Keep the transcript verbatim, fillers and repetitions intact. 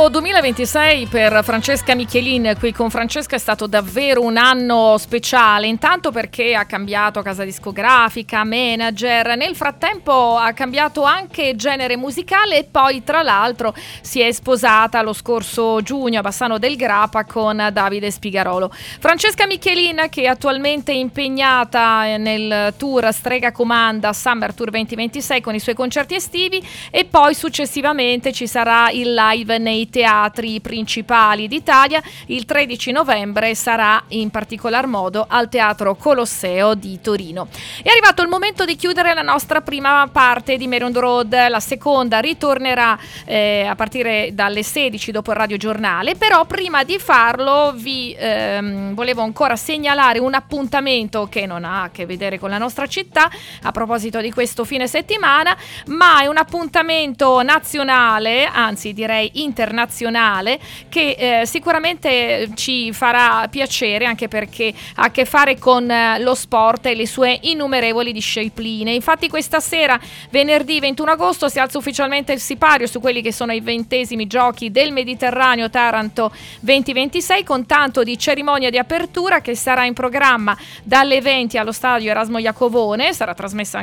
duemilaventisei per Francesca Michelin, qui con Francesca, è stato davvero un anno speciale, intanto perché ha cambiato casa discografica, manager, nel frattempo ha cambiato anche genere musicale e poi tra l'altro si è sposata lo scorso giugno a Bassano del Grappa con Davide Spigarolo. Francesca Michelin, che è attualmente impegnata nel tour Strega Comanda Summer Tour duemilaventisei con i suoi concerti estivi, e poi successivamente ci sarà il live nei teatri principali d'Italia. Il tredici novembre sarà in particolar modo al Teatro Colosseo di Torino. È arrivato il momento di chiudere la nostra prima parte di Mary on the Road. La seconda ritornerà eh, a partire dalle sedici dopo il radiogiornale, però prima di farlo vi ehm, volevo ancora segnalare un appuntamento che non ha a che vedere con la nostra città a proposito di questo fine settimana, ma è un appuntamento nazionale, anzi direi internazionale, che eh, sicuramente ci farà piacere, anche perché ha a che fare con eh, lo sport e le sue innumerevoli discipline. Infatti questa sera, venerdì ventuno agosto, si alza ufficialmente il sipario su quelli che sono i ventesimi giochi del Mediterraneo Taranto duemilaventisei, con tanto di cerimonia di apertura che sarà in programma dalle venti allo stadio Erasmo Iacovone. Sarà trasmessa